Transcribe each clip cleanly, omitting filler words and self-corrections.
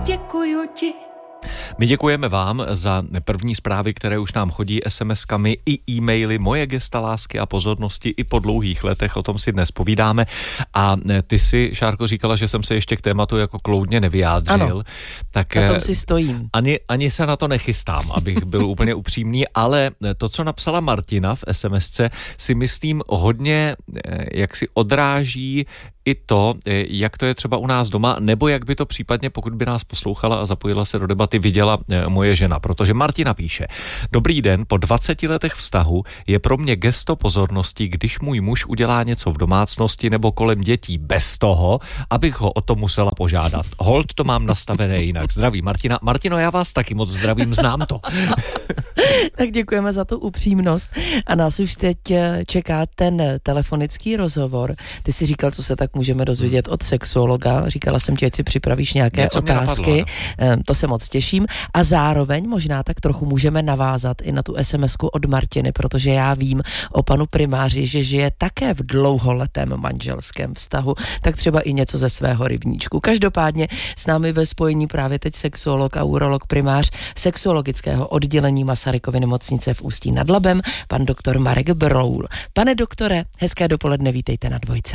Děkuju ti. My děkujeme vám za první zprávy, které už nám chodí SMS-kami i e-maily. Moje gesta lásky a pozornosti i po dlouhých letech, o tom si dnes povídáme. A ty si, Šárko, říkala, že jsem se ještě k tématu jako kloudně nevyjádřil. Ano, tak na tom si stojím. Ani se na to nechystám, abych byl úplně upřímný, ale to, co napsala Martina v SMSce, si myslím hodně, jak si odráží i to, jak to je třeba u nás doma, nebo jak by to případně, pokud by nás poslouchala a zapojila se do debaty, viděla moje žena. Protože Martina píše: Dobrý den, po 20 letech vztahu je pro mě gesto pozornosti, když můj muž udělá něco v domácnosti nebo kolem dětí bez toho, abych ho o to musela požádat. Holt to mám nastavené jinak. Zdraví Martina. Martino, já vás taky moc zdravím, znám to. Tak děkujeme za tu upřímnost a nás už teď čeká ten telefonický rozhovor. Ty jsi říkal, co se tak můžeme dozvědět od sexuologa. Říkala jsem ti, ať si připravíš nějaké otázky. Napadlo, to se moc těším. A zároveň možná tak trochu můžeme navázat i na tu SMS-ku od Martiny, protože já vím o panu primáři, že žije také v dlouholetém manželském vztahu, tak třeba i něco ze svého rybníčku. Každopádně s námi ve spojení právě teď sexuolog a urolog primář sexuologického oddělení Masarykovy nemocnice v Ústí nad Labem, pan doktor Marek Broul. Pane doktore, hezké dopoledne, vítejte na Dvojce.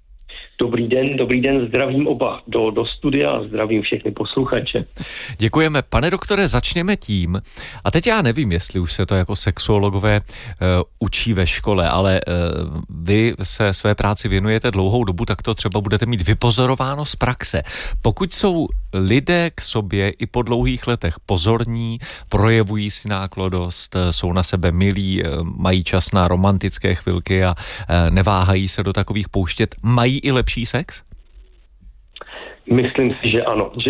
Dobrý den, zdravím oba do studia a zdravím všechny posluchače. Děkujeme. Pane doktore, začněme tím, a teď já nevím, jestli už se to jako sexuologové učí ve škole, ale vy se své práci věnujete dlouhou dobu, tak to třeba budete mít vypozorováno z praxe. Pokud jsou lidé k sobě i po dlouhých letech pozorní, projevují si náklonost, jsou na sebe milí, mají čas na romantické chvilky a neváhají se do takových pouštět, mají i lepší sex? Myslím si, že ano, že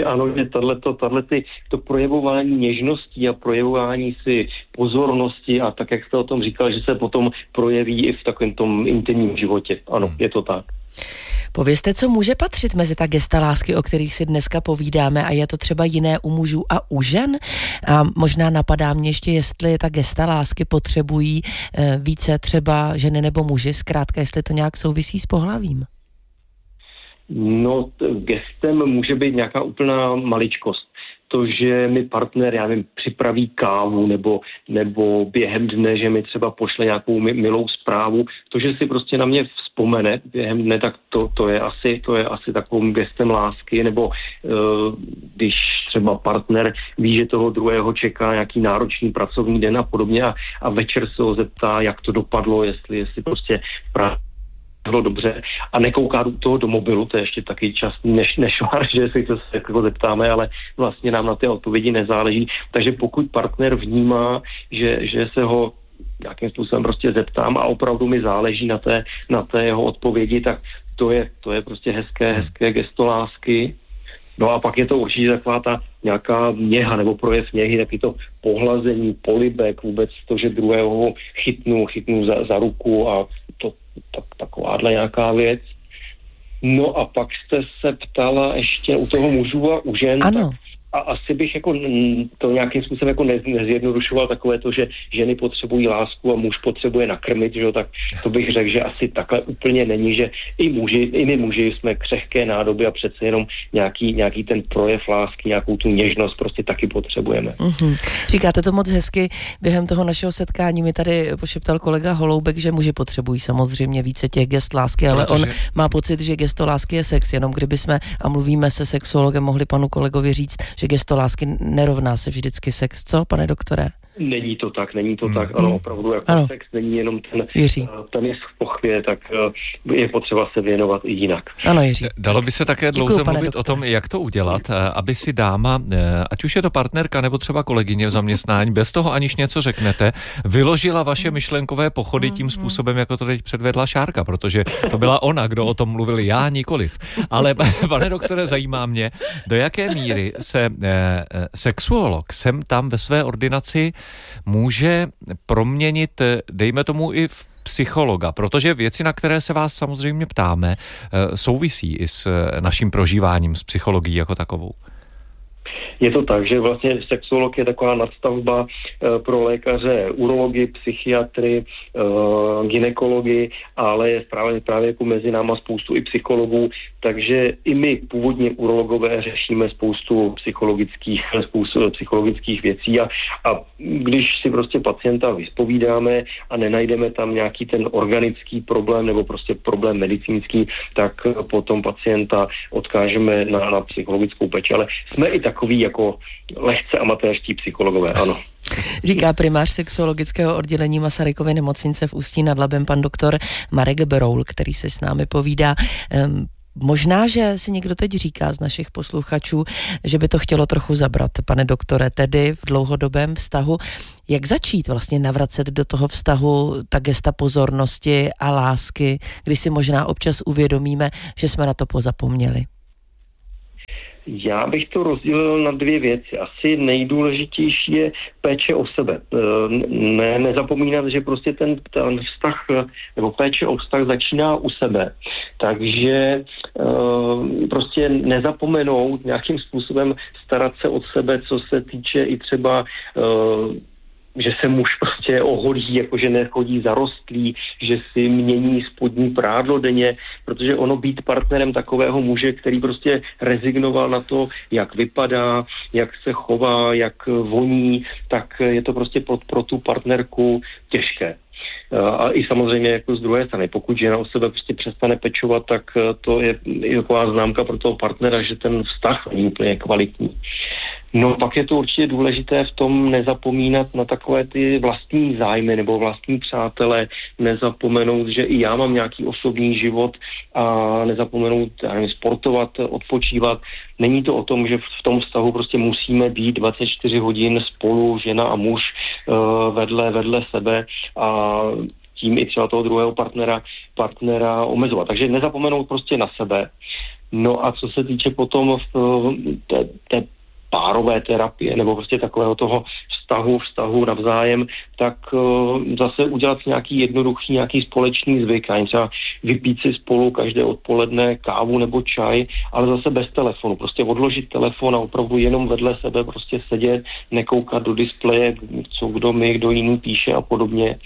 to projevování něžností a projevování si pozornosti a tak, jak jste o tom říkal, že se potom projeví i v takovém tom intimním životě. Ano, je to tak. Povězte, co může patřit mezi ta gesta lásky, o kterých si dneska povídáme, a je to třeba jiné u mužů a u žen? A možná napadá mě ještě, jestli ta gesta lásky potřebují více třeba ženy nebo muži, zkrátka, jestli to nějak souvisí s pohlavím. No, gestem může být nějaká úplná maličkost. To, že mi partner, já nevím, připraví kávu nebo během dne, že mi třeba pošle nějakou milou zprávu, to, že si prostě na mě vzpomene během dne, tak to je asi takovým gestem lásky, nebo když třeba partner ví, že toho druhého čeká nějaký náročný pracovní den a podobně a večer se ho zeptá, jak to dopadlo, jestli prostě bylo dobře a nekouká do toho do mobilu, to je ještě taky čas nešvar, že se jako zeptáme, ale vlastně nám na ty odpovědi nezáleží. Takže pokud partner vnímá, že se ho nějakým způsobem prostě zeptám a opravdu mi záleží na té jeho odpovědi, tak to je prostě hezké gesto lásky. No a pak je to určitě taková ta nějaká něha nebo projev něhy, taky to pohlazení, polibek, vůbec to, že druhého chytnu za ruku a takováhle nějaká věc. No a pak jste se ptala ještě u toho mužů a u žen. Ano. A asi bych jako to nějakým způsobem jako nezjednodušoval takové to, že ženy potřebují lásku a muž potřebuje nakrmit, že jo, tak to bych řekl, že asi takhle úplně není, že i my muži jsme křehké nádoby a přece jenom nějaký ten projev lásky, nějakou tu něžnost prostě taky potřebujeme. Mm-hmm. Říkáte to moc hezky. Během toho našeho setkání mi tady pošeptal kolega Holoubek, že muži potřebují samozřejmě více těch gest lásky, ale on má pocit, že gesto lásky je sex, jenom kdyby jsme, a mluvíme se sexuologem, mohli panu kolegovi říct, že gesto lásky nerovná se vždycky sex. Co, pane doktore? Není to tak. Ano, opravdu jako ano. Sex není jenom ten je v pochvě, tak je potřeba se věnovat i jinak. Ano, Jiří. Dalo by se také dlouze mluvit o tom, jak to udělat, aby si dáma, ať už je to partnerka nebo třeba kolegyně v zaměstnání, bez toho aniž něco řeknete, vyložila vaše myšlenkové pochody tím způsobem, jako to teď předvedla Šárka, protože to byla ona, kdo o tom mluvil, já nikoliv. Ale pane doktore, zajímá mě, do jaké míry se sexuolog sem tam ve své ordinaci může proměnit, dejme tomu, i v psychologa, protože věci, na které se vás samozřejmě ptáme, souvisí i s naším prožíváním, s psychologií jako takovou. Je to tak, že vlastně sexuolog je taková nadstavba pro lékaře, urology, psychiatry, gynekology, ale je právě jako mezi náma spoustu i psychologů, takže i my původně urologové řešíme spoustu psychologických věcí a když si prostě pacienta vyspovídáme a nenajdeme tam nějaký ten organický problém nebo prostě problém medicínský, tak potom pacienta odkážeme na psychologickou péči, ale jsme i takový jako lehce amatérští psychologové, ano. Říká primář sexuologického oddělení Masarykovy nemocnice v Ústí nad Labem pan doktor Marek Broul, který se s námi povídá. Možná, že si někdo teď říká z našich posluchačů, že by to chtělo trochu zabrat, pane doktore, tedy v dlouhodobém vztahu. Jak začít vlastně navracet do toho vztahu ta gesta pozornosti a lásky, když si možná občas uvědomíme, že jsme na to pozapomněli? Já bych to rozdělil na dvě věci. Asi nejdůležitější je péče o sebe. Nezapomínat, že prostě ten vztah nebo péče o vztah začíná u sebe. Takže prostě nezapomenout nějakým způsobem starat se o sebe, co se týče i třeba že se muž prostě oholí, jakože nechodí zarostlý, že si mění spodní prádlo denně, protože ono být partnerem takového muže, který prostě rezignoval na to, jak vypadá, jak se chová, jak voní, tak je to prostě pro tu partnerku těžké. A i samozřejmě jako z druhé strany, pokud žena o sebe prostě přestane pečovat, tak to je taková známka pro toho partnera, že ten vztah není úplně kvalitní. No pak je to určitě důležité v tom nezapomínat na takové ty vlastní zájmy nebo vlastní přátele, nezapomenout, že i já mám nějaký osobní život a nezapomenout, sportovat, odpočívat. Není to o tom, že v tom vztahu prostě musíme být 24 hodin spolu, žena a muž vedle sebe a tím i třeba toho druhého partnera omezovat. Takže nezapomenout prostě na sebe. No a co se týče potom té párové terapie nebo prostě takového toho vztahu navzájem, tak zase udělat nějaký jednoduchý, nějaký společný zvyk. Třeba vypít si spolu každé odpoledne kávu nebo čaj, ale zase bez telefonu. Prostě odložit telefon a opravdu jenom vedle sebe prostě sedět, nekoukat do displeje, co kdo jiný píše a podobně.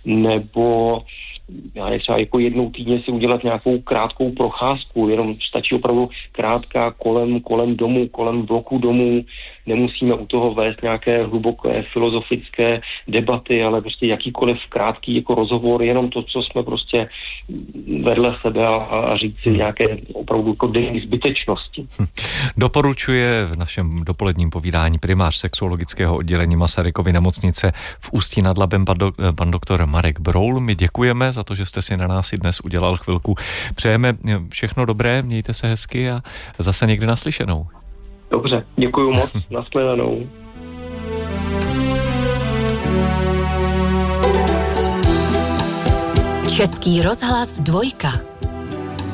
Nebo třeba jako jednou týdně si udělat nějakou krátkou procházku, jenom stačí opravdu krátká kolem domu, kolem bloku domů, nemusíme u toho vést nějaké hluboké filozofické debaty, ale prostě jakýkoliv krátký jako rozhovor, jenom to, co jsme prostě vedle sebe a říct si nějaké opravdu jako denní zbytečnosti. Doporučuje v našem dopoledním povídání primář sexuologického oddělení Masarykovy nemocnice v Ústí nad Labem pan doktor Marek Broul. My děkujeme za to, že jste si na nás i dnes udělal chvilku. Přejeme všechno dobré, mějte se hezky a zase někdy naslyšenou. Dobře, děkuju moc, nashledanou. Český rozhlas 2.